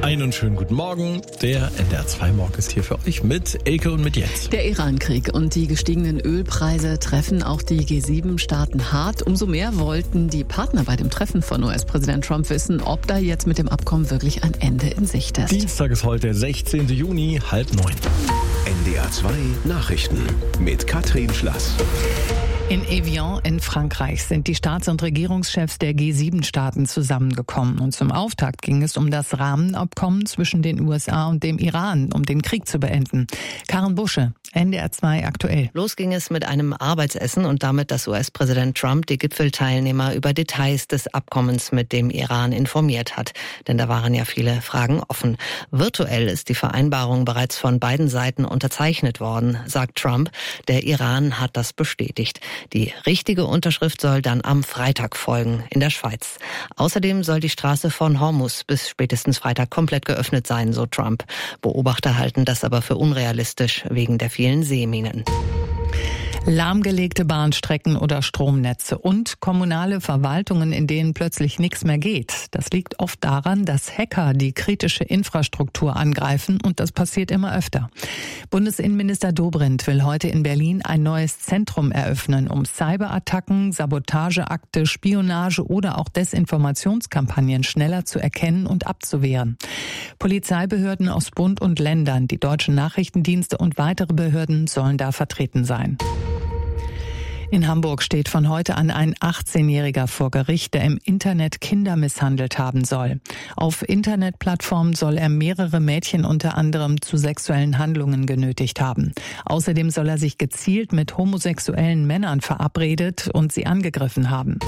Einen schönen guten Morgen. Der NDR 2 Morgen ist hier für euch mit Elke und mit Jens. Der Iran-Krieg und die gestiegenen Ölpreise treffen auch die G7-Staaten hart. Umso mehr wollten die Partner bei dem Treffen von US-Präsident Trump wissen, ob da jetzt mit dem Abkommen wirklich ein Ende in Sicht ist. Dienstag ist heute der 16. Juni, 8:30. NDR 2 Nachrichten mit Katrin Schlass. In Evian in Frankreich sind die Staats- und Regierungschefs der G7-Staaten zusammengekommen. Und zum Auftakt ging es um das Rahmenabkommen zwischen den USA und dem Iran, um den Krieg zu beenden. Karen Busche, NDR 2 aktuell. Los ging es mit einem Arbeitsessen und damit, dass US-Präsident Trump die Gipfelteilnehmer über Details des Abkommens mit dem Iran informiert hat. Denn da waren ja viele Fragen offen. Virtuell ist die Vereinbarung bereits von beiden Seiten unterzeichnet worden, sagt Trump. Der Iran hat das bestätigt. Die richtige Unterschrift soll dann am Freitag folgen, in der Schweiz. Außerdem soll die Straße von Hormuz bis spätestens Freitag komplett geöffnet sein, so Trump. Beobachter halten das aber für unrealistisch, wegen der vielen Seeminen. Lahmgelegte Bahnstrecken oder Stromnetze und kommunale Verwaltungen, in denen plötzlich nichts mehr geht. Das liegt oft daran, dass Hacker die kritische Infrastruktur angreifen und das passiert immer öfter. Bundesinnenminister Dobrindt will heute in Berlin ein neues Zentrum eröffnen, um Cyberattacken, Sabotageakte, Spionage oder auch Desinformationskampagnen schneller zu erkennen und abzuwehren. Polizeibehörden aus Bund und Ländern, die deutschen Nachrichtendienste und weitere Behörden sollen da vertreten sein. In Hamburg steht von heute an ein 18-Jähriger vor Gericht, der im Internet Kinder misshandelt haben soll. Auf Internetplattformen soll er mehrere Mädchen unter anderem zu sexuellen Handlungen genötigt haben. Außerdem soll er sich gezielt mit homosexuellen Männern verabredet und sie angegriffen haben.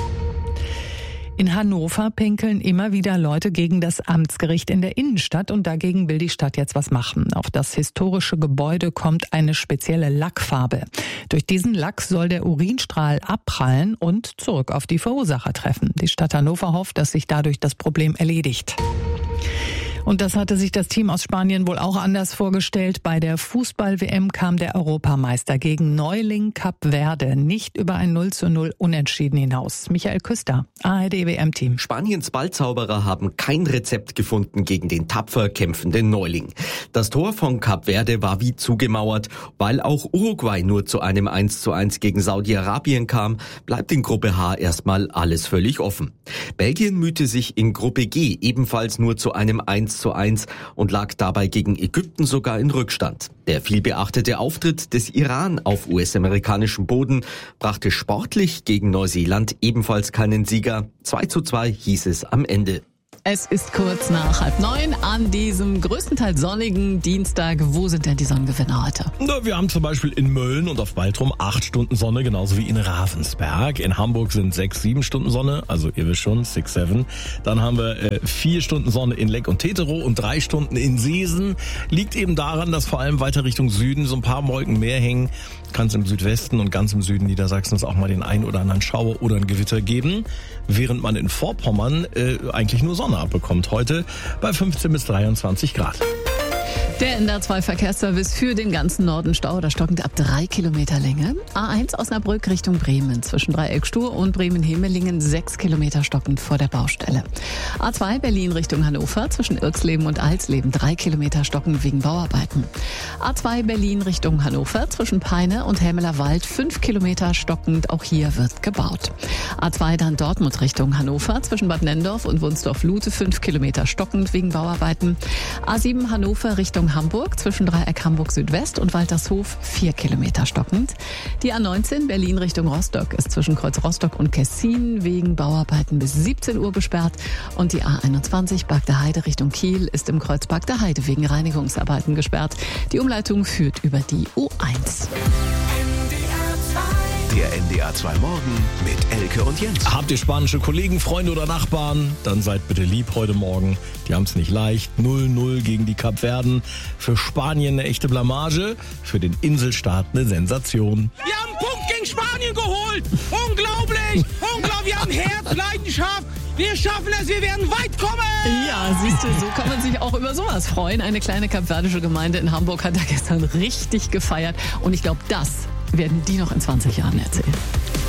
In Hannover pinkeln immer wieder Leute gegen das Amtsgericht in der Innenstadt und dagegen will die Stadt jetzt was machen. Auf das historische Gebäude kommt eine spezielle Lackfarbe. Durch diesen Lack soll der Urinstrahl abprallen und zurück auf die Verursacher treffen. Die Stadt Hannover hofft, dass sich dadurch das Problem erledigt. Und das hatte sich das Team aus Spanien wohl auch anders vorgestellt. Bei der Fußball-WM kam der Europameister gegen Neuling Kap Verde nicht über ein 0:0 Unentschieden hinaus. Michael Küster, ARD-WM-Team. Spaniens Ballzauberer haben kein Rezept gefunden gegen den tapfer kämpfenden Neuling. Das Tor von Kap Verde war wie zugemauert. Weil auch Uruguay nur zu einem 1:1 gegen Saudi-Arabien kam, bleibt in Gruppe H erstmal alles völlig offen. Belgien mühte sich in Gruppe G ebenfalls nur zu einem 1:1 und lag dabei gegen Ägypten sogar in Rückstand. Der vielbeachtete Auftritt des Iran auf US-amerikanischem Boden brachte sportlich gegen Neuseeland ebenfalls keinen Sieger. 2:2 hieß es am Ende. Es ist kurz nach 8:30 an diesem größtenteils sonnigen Dienstag. Wo sind denn die Sonnengewinner heute? Wir haben zum Beispiel in Mölln und auf Baltrum 8 Stunden Sonne, genauso wie in Ravensberg. In Hamburg sind 6-7 Stunden Sonne, also ihr wisst schon, 6-7. Dann haben wir 4 Stunden Sonne in Leck und Teterow und 3 Stunden in Seesen. Liegt eben daran, dass vor allem weiter Richtung Süden so ein paar Wolken mehr hängen. Kann es im Südwesten und ganz im Süden Niedersachsens auch mal den ein oder anderen Schauer oder ein Gewitter geben. Während man in Vorpommern eigentlich nur Sonne abbekommt. Heute bei 15 bis 23 Grad. Der NDR 2 Verkehrsservice für den ganzen Norden Stau oder stockend ab 3 Kilometer Länge. A1 Osnabrück Richtung Bremen zwischen Dreieckstur und Bremen-Hemelingen 6 Kilometer stockend vor der Baustelle. A2 Berlin Richtung Hannover zwischen Irksleben und Alsleben 3 Kilometer stockend wegen Bauarbeiten. A2 Berlin Richtung Hannover zwischen Peine und Helmeler Wald 5 Kilometer stockend, auch hier wird gebaut. A2 dann Dortmund Richtung Hannover zwischen Bad Nenndorf und Wunsdorf-Lute 5 Kilometer stockend wegen Bauarbeiten. A7 Hannover Richtung Hamburg zwischen Dreieck Hamburg Südwest und Waltershof 4 Kilometer stockend. Die A19 Berlin Richtung Rostock ist zwischen Kreuz Rostock und Kessin wegen Bauarbeiten bis 17 Uhr gesperrt. Und die A21 Bagde-Heide Richtung Kiel ist im Kreuz Bagde-Heide wegen Reinigungsarbeiten gesperrt. Die Umleitung führt über die U1. Der NDR 2 Morgen mit Elke und Jens. Habt ihr spanische Kollegen, Freunde oder Nachbarn? Dann seid bitte lieb heute Morgen. Die haben es nicht leicht. 0:0 gegen die Kapverden. Für Spanien eine echte Blamage. Für den Inselstaat eine Sensation. Wir haben einen Punkt gegen Spanien geholt. Unglaublich. Unglaublich. Wir haben Herz, Leidenschaft. Wir schaffen es. Wir werden weit kommen. Ja, siehst du, so kann man sich auch über sowas freuen. Eine kleine kapverdische Gemeinde in Hamburg hat da gestern richtig gefeiert. Und ich glaube, das werden die noch in 20 Jahren erzählen.